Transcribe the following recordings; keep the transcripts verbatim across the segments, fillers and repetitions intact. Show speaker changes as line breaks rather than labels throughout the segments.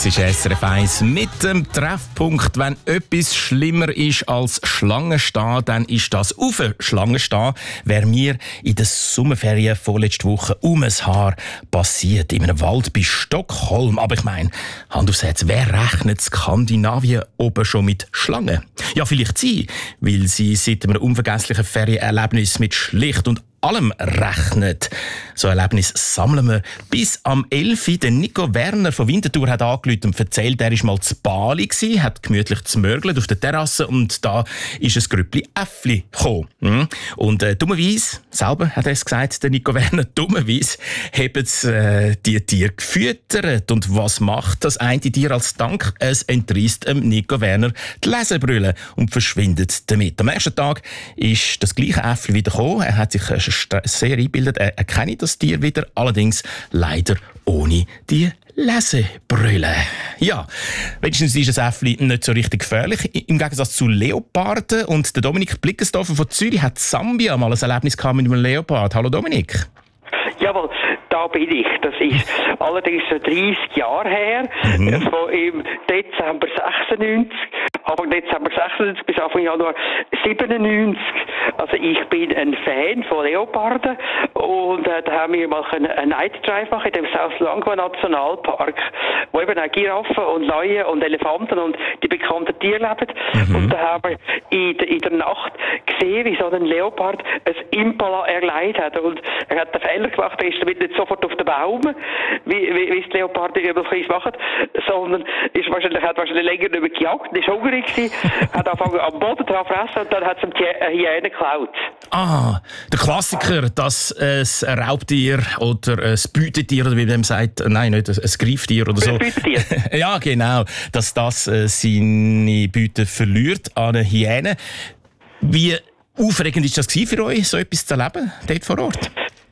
Das ist S R F eins mit dem Treffpunkt. Wenn etwas schlimmer ist als Schlangen stehen, dann ist das auf Schlangen stehen. Wäre mir in den Sommerferien vorletzte Woche um ein Haar passiert. In einem Wald bei Stockholm. Aber ich meine, Hand aufs Herz, wer rechnet Skandinavien oben schon mit Schlangen? Ja, vielleicht sie, weil sie seit einem unvergesslichen Ferienerlebnis mit schlicht und allem rechnet. So ein Erlebnis sammeln wir bis am elf Uhr. Der Nico Werner von Winterthur hat angerufen und erzählt, er war mal zu Bali gsi, hat gemütlich zmörgelt auf der Terrasse und da ist ein Grüppli Äffli gekommen. Und äh, dummerweise, selber hat er es gesagt, der Nico Werner, dummerweise haben sie äh, die Tiere gefüttert. Und was macht das eine Tier als Dank? Es entreißt dem Nico Werner die Lesebrille und verschwindet damit. Am nächsten Tag ist das gleiche Äffli wieder gekommen. Er hat sich äh, sehr eingebildet. Er erkennt das Tier wieder, allerdings leider ohne die Lesebrille. Ja, wenigstens ist das Äffli nicht so richtig gefährlich. Im Gegensatz zu Leoparden. Und der Dominik Blickensdorfer von Zürich hat Sambia mal ein Erlebnis gehabt mit einem Leopard. Hallo Dominik.
Jawohl, da bin ich. Das ist allerdings schon dreißig Jahre her. Mhm. Von im Dezember sechsundneunzig. Anfang Dezember sechsundneunzig bis Anfang Januar siebenundneunzig. Also ich bin ein Fan von Leoparden und äh, da haben wir mal einen Night Drive machen in dem South Langua Nationalpark, wo eben auch Giraffen und Löwen und Elefanten und die bekannten Tiere leben. Mhm. Und da haben wir in der, in der Nacht gesehen, wie so ein Leopard ein Impala erleidet hat. Und er hat den Fehler gemacht, er ist damit nicht sofort auf den Baum, wie, wie, wie es die Leoparden üblicherweise machen, sondern ist wahrscheinlich, hat wahrscheinlich länger nicht mehr gejagt, ist hungrig gewesen, hat angefangen am Boden drauf fressen und dann hat es ihm die Hyäne geklaut.
Ah, der Klassiker, dass ein Raubtier oder ein Beutetier, oder wie man sagt, nein, nicht ein Greiftier oder so. Ein Beutetier. Ja, genau, dass das äh, seine Beute verliert an eine Hyäne. Wie aufregend ist das für euch, so etwas zu erleben, dort vor Ort?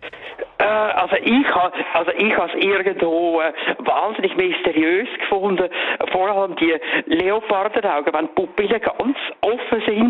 Also ich habe also ich habe es irgendwo äh, wahnsinnig mysteriös gefunden, vor allem die Leopardenaugen, wenn die Pupillen ganz offen sind.